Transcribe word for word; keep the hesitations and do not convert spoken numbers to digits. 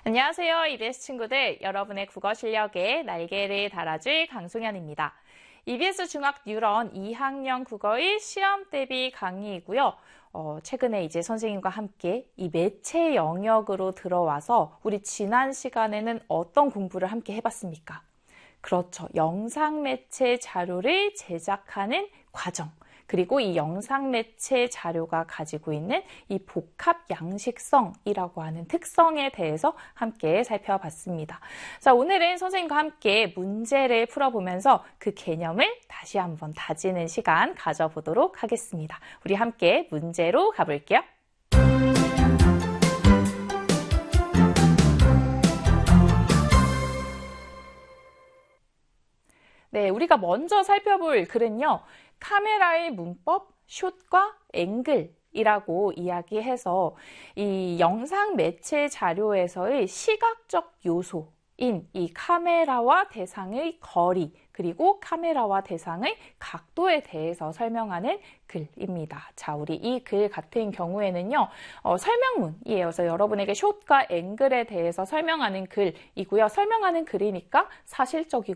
안녕하세요, 이비에스 친구들. 여러분의 국어 실력에 날개를 달아줄 강송현입니다. 이비에스 중학 뉴런 이 학년 국어의 시험 대비 강의이고요. 어, 최근에 이제 선생님과 함께 이 매체 영역으로 들어와서 우리 지난 시간에는 어떤 공부를 함께 해봤습니까? 그렇죠. 영상 매체 자료를 제작하는 과정. 그리고 이 영상 매체 자료가 가지고 있는 이 복합 양식성이라고 하는 특성에 대해서 함께 살펴봤습니다. 자, 오늘은 선생님과 함께 문제를 풀어보면서 그 개념을 다시 한번 다지는 시간 가져보도록 하겠습니다. 우리 함께 문제로 가볼게요. 네, 우리가 먼저 살펴볼 글은요. 카메라의 문법, 숏과 앵글이라고 이야기해서 이 영상 매체 자료에서의 시각적 요소인 이 카메라와 대상의 거리, 그리고 카메라와 대상의 각도에 대해서 설명하는 글입니다. 자, 우리 이 글 같은 경우에는요, 어, 설명문이에요. 그래서 여러분에게 숏과 앵글에 대해서 설명하는 글이고요. 설명하는 글이니까 사실적이고